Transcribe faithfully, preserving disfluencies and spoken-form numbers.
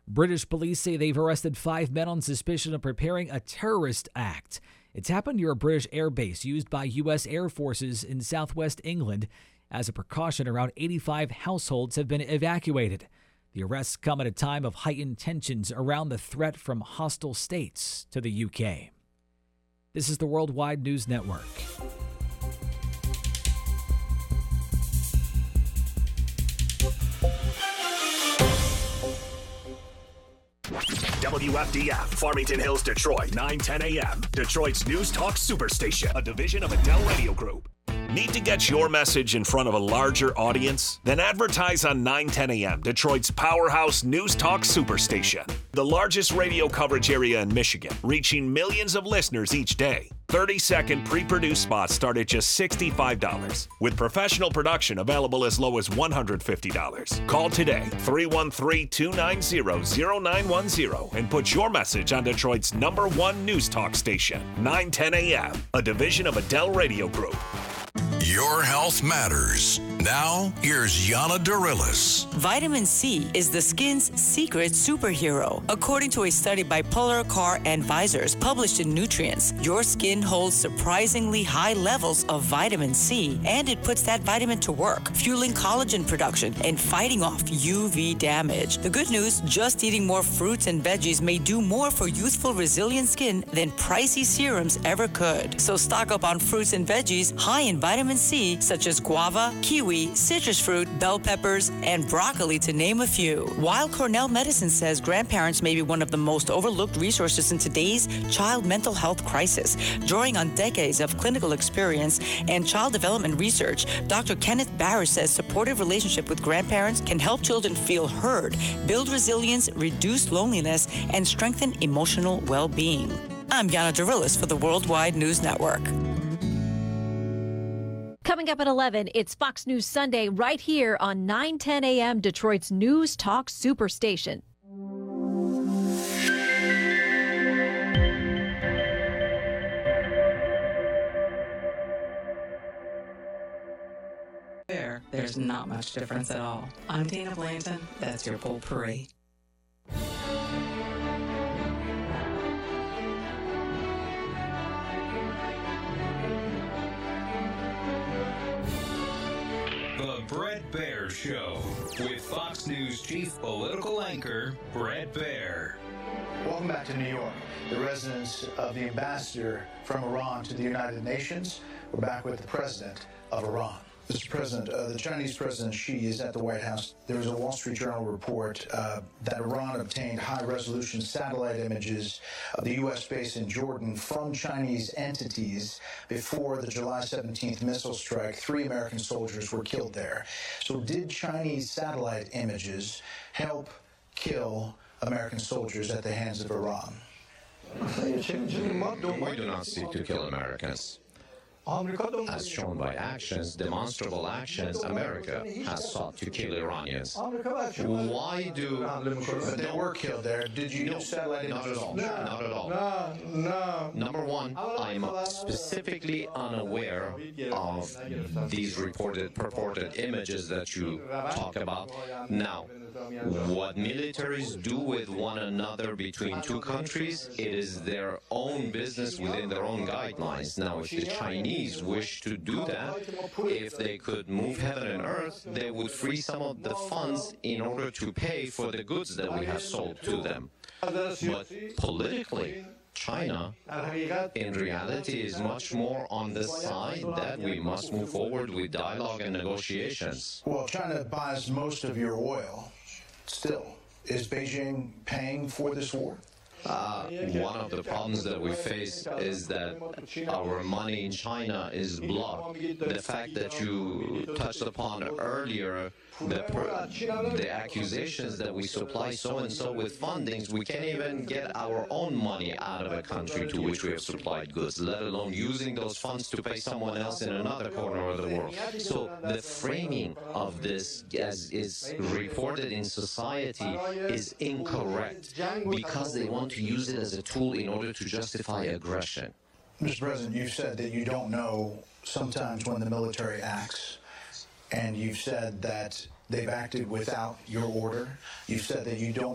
British police say they've arrested five men on suspicion of preparing a terrorist act. It's happened near a British airbase used by U S Air Forces in southwest England. As a precaution, around eighty-five households have been evacuated. The arrests come at a time of heightened tensions around the threat from hostile states to the U K. This is the Worldwide News Network. W F D F, Farmington Hills, Detroit, nine ten a.m. Detroit's News Talk Superstation, a division of Adele Radio Group. Need to get your message in front of a larger audience? Then advertise on nine ten a.m., Detroit's powerhouse News Talk Superstation. The largest radio coverage area in Michigan, reaching millions of listeners each day. thirty-second pre-produced spots start at just sixty-five dollars, with professional production available as low as one hundred fifty dollars. Call today, three one three, two nine zero, zero nine one zero, and put your message on Detroit's number one News Talk station, nine ten a.m., a division of Adele Radio Group. Your health matters. Now, here's Yana Darilis. Vitamin C is the skin's secret superhero. According to a study by Polar Car Advisors published in Nutrients, your skin holds surprisingly high levels of vitamin C, and it puts that vitamin to work, fueling collagen production and fighting off U V damage. The good news, just eating more fruits and veggies may do more for youthful, resilient skin than pricey serums ever could. So stock up on fruits and veggies high in vitamin C, such as guava, kiwi, citrus fruit, bell peppers, and broccoli, to name a few. Weill Cornell Medicine says grandparents may be one of the most overlooked resources in today's child mental health crisis. Drawing on decades of clinical experience and child development research, Doctor Kenneth Barris says supportive relationship with grandparents can help children feel heard, build resilience, reduce loneliness, and strengthen emotional well-being. I'm Yana Darilis for the Worldwide News Network. Coming up at eleven, it's Fox News Sunday right here on nine ten a.m. Detroit's News Talk Superstation. There, there's not much difference at all. I'm Dana Blanton. That's your potpourri. The Bret Baier Show with Fox News chief political anchor Bret Baier. Welcome back to New York. The residence of the ambassador from Iran to the United Nations. We're back with the president of Iran. Mister President, uh, the Chinese President Xi is at the White House. There was a Wall Street Journal report uh, that Iran obtained high-resolution satellite images of the U S base in Jordan from Chinese entities before the July seventeenth missile strike. Three American soldiers were killed there. So did Chinese satellite images help kill American soldiers at the hands of Iran? We do not seek to kill Americans. As shown by actions, demonstrable actions, America has sought to kill Iranians. Why do... But they were killed there. Did you use satellite images? Not at all. Not at all. No, no. Number one, I'm specifically unaware of these reported, purported images that you talk about. Now, what militaries do with one another between two countries, it is their own business within their own guidelines. Now, if the Chinese wish to do that, if they could move heaven and earth, they would free some of the funds in order to pay for the goods that we have sold to them. But politically, China, in reality, is much more on the side that we must move forward with dialogue and negotiations. Well, China buys most of your oil. Still, is Beijing paying for this war? Uh, one of the problems that we face is that our money in China is blocked. The fact that you touched upon earlier, the, per, the accusations that we supply so-and-so with fundings, we can't even get our own money out of a country to which we have supplied goods, let alone using those funds to pay someone else in another corner of the world. So the framing of this, as is reported in society, is incorrect because they want to use it as a tool in order to justify aggression. Mister President, you've said that you don't know sometimes when the military acts, and you've said that they've acted without your order. You've said that you don't